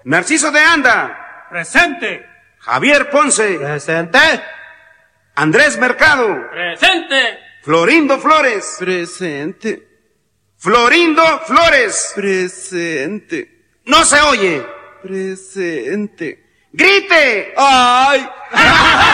Narciso de Anda. Presente. Javier Ponce. Presente. Andrés Mercado. Presente. Florindo Flores. Presente. Florindo Flores. Presente. No se oye. Presente. ¡Grite! ¡Ay!